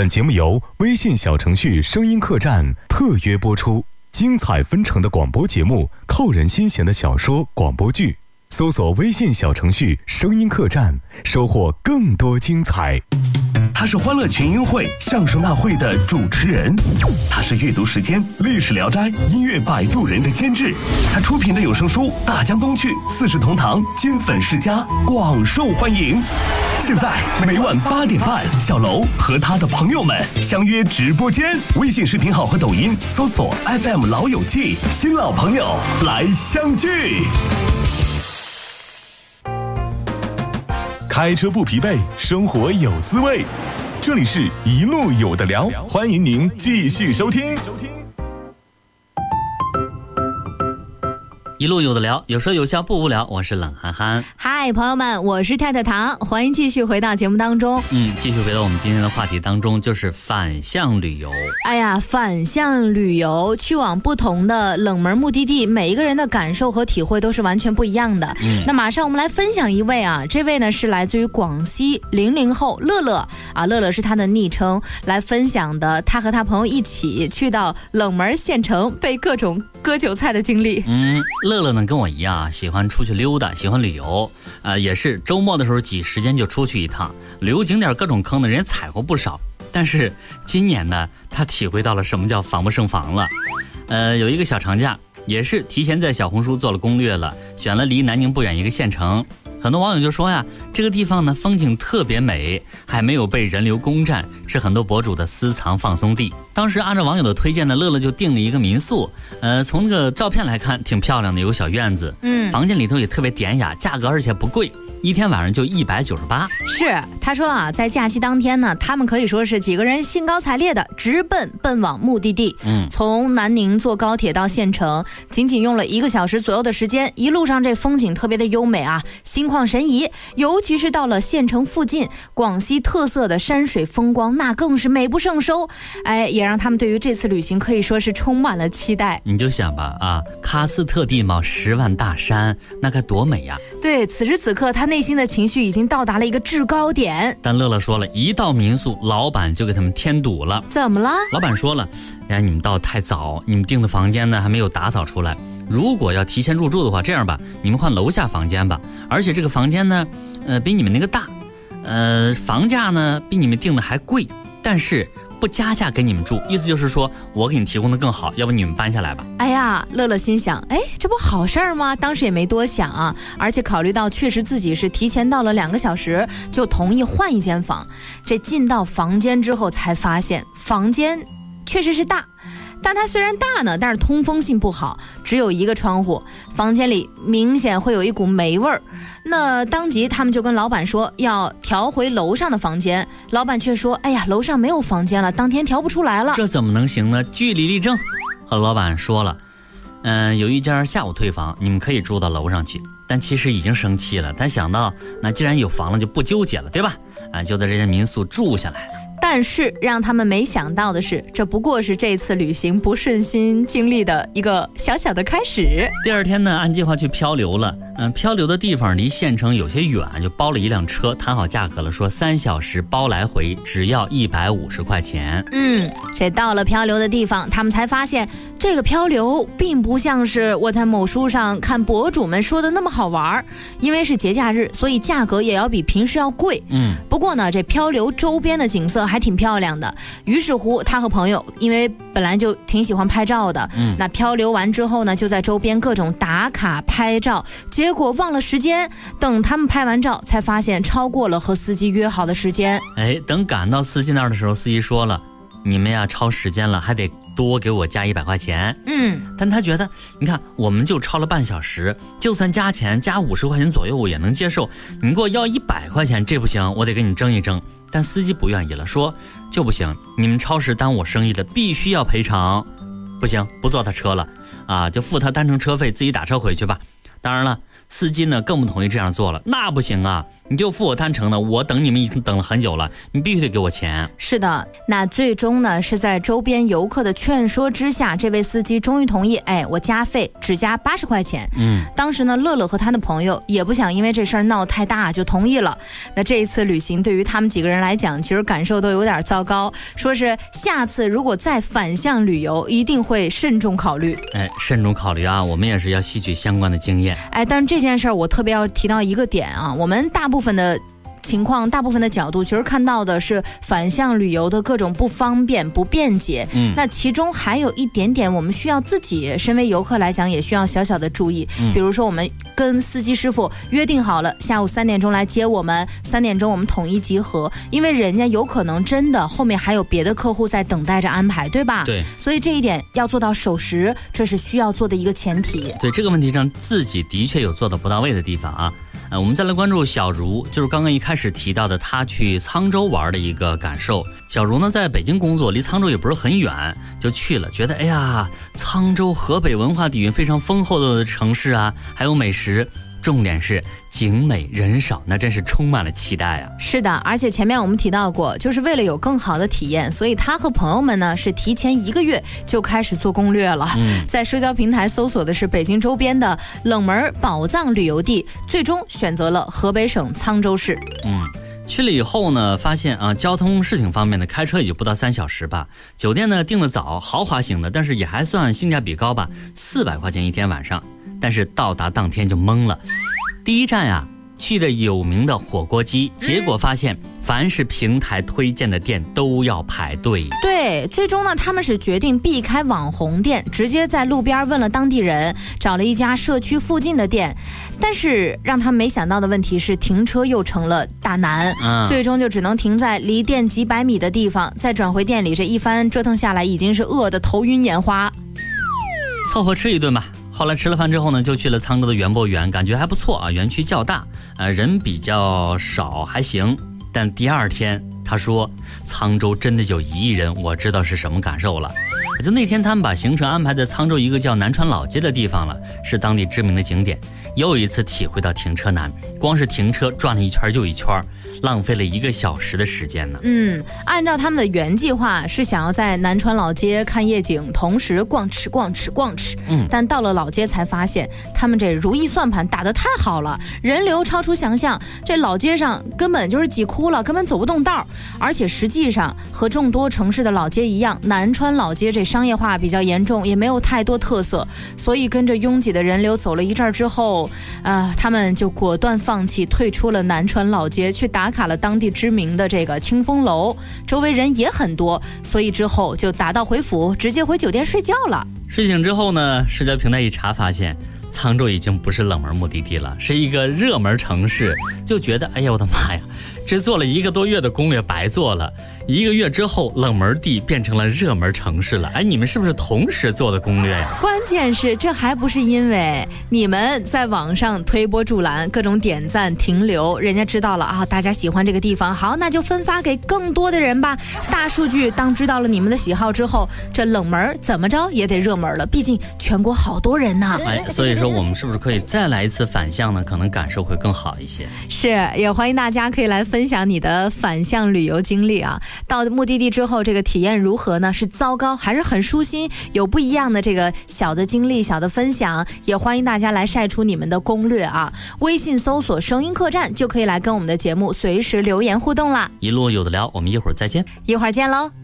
本节目由微信小程序声音客栈特约播出，精彩纷呈的广播节目，扣人心弦的小说广播剧，搜索微信小程序声音客栈，收获更多精彩。 他是欢乐群英会相声大会的主持人，他是阅读时间历史聊斋音乐摆渡人的监制，他出品的有声书《大江东去》四世同堂金粉世家广受欢迎。现在每晚8点半，小楼和他的朋友们相约直播间，微信视频号和抖音搜索 FM 老友记，新老朋友来相聚。 开车不疲惫，生活有滋味。这里是一路有的聊，欢迎您继续收听。 一路有的聊，有说有笑不无聊。我是冷憨憨。 嗨，朋友们，我是太太糖，欢迎继续回到节目当中。 继续回到我们今天的话题当中，就是反向旅游。 哎呀，反向旅游，去往不同的冷门目的地，每一个人的感受和体会都是完全不一样的。那马上我们来分享一位啊，这位呢是来自于广西00后乐乐啊，乐乐是他的昵称，来分享的他和他朋友一起去到冷门县城被各种割韭菜的经历。 乐乐呢跟我一样啊，喜欢出去溜达，喜欢旅游，也是周末的时候挤时间就出去一趟，旅游景点各种坑的人踩过不少。但是今年呢，他体会到了什么叫防不胜防了。有一个小长假，也是提前在小红书做了攻略了，选了离南宁不远一个县城。很多网友就说呀，这个地方呢风景特别美，还没有被人流攻占，是很多博主的私藏放松地。当时按照网友的推荐呢，乐乐就订了一个民宿，从那个照片来看挺漂亮的，有个小院子，房间里头也特别典雅，价格而且不贵，一天晚上就198。 是，他说啊，在假期当天呢，他们可以说是几个人兴高采烈的直奔往目的地。从南宁坐高铁到县城，仅仅用了1个小时左右的时间，一路上这风景特别的优美啊，心旷神怡。尤其是到了县城附近，广西特色的山水风光那更是美不胜收。也让他们对于这次旅行可以说是充满了期待。 你就想吧啊，喀斯特地貌10万大山，那该多美呀！ 对，此时此刻他内心的情绪已经到达了一个制高点。 但乐乐说了，一到民宿，老板就给他们添堵了。 怎么了？老板说了，你们到太早，你们订的房间呢还没有打扫出来。如果要提前入住的话，这样吧，你们换楼下房间吧。而且这个房间呢，比你们那个大，房价呢比你们订的还贵，但是不加价给你们住，意思就是说我给你提供的更好，要不你们搬下来吧。 哎呀，乐乐心想，这不好事儿吗？当时也没多想啊，而且考虑到确实自己是提前到了2个小时，就同意换一间房。这进到房间之后才发现，房间确实是大，但它虽然大呢，但是通风性不好，只有1个窗户，房间里明显会有一股霉味儿。那当即他们就跟老板说要调回楼上的房间，老板却说，楼上没有房间了，当天调不出来了。 这怎么能行呢？据理力争，和老板说了，有一家下午退房，你们可以住到楼上去。但其实已经生气了，但想到那既然有房了就不纠结了，对吧？就在这间民宿住下来了。 但是让他们没想到的是，这不过是这次旅行不顺心经历的一个小小的开始。 第二天呢，按计划去漂流了。漂流的地方离县城有些远，就包了一辆车，谈好价格了，说3小时包来回，只要150块钱。 这到了漂流的地方，他们才发现这个漂流并不像是我在某书上看博主们说的那么好玩，因为是节假日，所以价格也要比平时要贵。不过呢，这漂流周边的景色还挺漂亮的。于是乎，他和朋友因为本来就挺喜欢拍照的，那漂流完之后呢，就在周边各种打卡拍照，结果忘了时间，等他们拍完照才发现超过了和司机约好的时间。 等赶到司机那儿的时候，司机说了，你们呀超时间了，还得多给我加100块钱。但他觉得，你看我们就超了半小时，就算加钱加50块钱左右我也能接受，你给我要100块钱，这不行，我得跟你争一争。但司机不愿意了，说就不行，你们超时耽误我生意的，必须要赔偿。不行，不坐他车了啊，就付他单程车费，自己打车回去吧。当然了，司机呢更不同意这样做了，那不行啊， 你就付我单程的，我等你们已经等了很久了，你必须得给我钱。 是的，那最终呢是在周边游客的劝说之下，这位司机终于同意，我加费只加80块钱。当时呢，乐乐和他的朋友也不想因为这事儿闹太大，就同意了。那这一次旅行对于他们几个人来讲，其实感受都有点糟糕，说是下次如果再反向旅游，一定会慎重考虑。 慎重考虑啊，我们也是要吸取相关的经验。 但这件事儿我特别要提到一个点啊，我们大部分的情况，大部分的角度其实看到的是反向旅游的各种不方便不便捷，那其中还有一点点我们需要自己身为游客来讲也需要小小的注意，比如说我们跟司机师傅约定好了下午3点钟来接我们，3点钟我们统一集合，因为人家有可能真的后面还有别的客户在等待着安排，对吧？ 对， 所以这一点要做到守时，这是需要做的一个前提。 对，这个问题上自己的确有做到不到位的地方啊。我们再来关注小茹，就是刚刚一开始提到的她去沧州玩的一个感受。小茹呢在北京工作，离沧州也不是很远，就去了，觉得沧州河北文化底蕴非常丰厚的城市啊，还有美食，重点是景美人少，那真是充满了期待啊。 是的，而且前面我们提到过，就是为了有更好的体验，所以他和朋友们呢是提前1个月就开始做攻略了，在社交平台搜索的是北京周边的冷门宝藏旅游地，最终选择了河北省沧州市。 去了以后呢，发现交通是挺方便的，开车也就不到3小时吧。酒店呢订得早，豪华型的，但是也还算性价比高吧，400块钱一天晚上。但是到达当天就懵了，第一站呀去的有名的火锅鸡，结果发现凡是平台推荐的店都要排队。 对，最终呢他们是决定避开网红店，直接在路边问了当地人，找了一家社区附近的店，但是让他们没想到的问题是停车又成了大难，最终就只能停在离店几百米的地方，再转回店里，这一番折腾下来已经是饿得头晕眼花。 凑合吃一顿吧。后来吃了饭之后呢，就去了沧州的园博园，感觉还不错啊，园区较大，人比较少，还行。但第二天他说沧州真的有1亿人，我知道是什么感受了。就那天他们把行程安排在沧州一个叫南川老街的地方了，是当地知名的景点，又一次体会到停车难，光是停车转了一圈又一圈，浪费了1个小时的时间呢。 按照他们的原计划是想要在南川老街看夜景，同时逛吃，但到了老街才发现他们这如意算盘打得太好了，人流超出想象，这老街上根本就是挤哭了，根本走不动道。而且实际上和众多城市的老街一样，南川老街这商业化比较严重，也没有太多特色，所以跟着拥挤的人流走了一阵之后，他们就果断放弃，退出了南川老街，去打卡了当地知名的这个清风楼，周围人也很多，所以之后就打道回府，直接回酒店睡觉了。 睡醒之后呢，社交平台一查发现沧州已经不是冷门目的地了，是一个热门城市，就觉得哎呀我的妈呀，这做了1个多月的攻略白做了，1个月之后冷门地变成了热门城市了。你们是不是同时做的攻略呀？ 关键是这还不是因为你们在网上推波助澜，各种点赞停留，人家知道了啊，大家喜欢这个地方，好，那就分发给更多的人吧。大数据当知道了你们的喜好之后，这冷门怎么着也得热门了，毕竟全国好多人呢。 所以说我们是不是可以再来一次反向呢？可能感受会更好一些。 是，也欢迎大家可以来分享你的反向旅游经历啊。到目的地之后，这个体验如何呢？是糟糕还是很舒心？有不一样的这个小的经历、小的分享，也欢迎大家来晒出你们的攻略啊。微信搜索声音客栈就可以来跟我们的节目随时留言互动啦。 一路有的聊，我们一会儿再见。 一会儿见喽。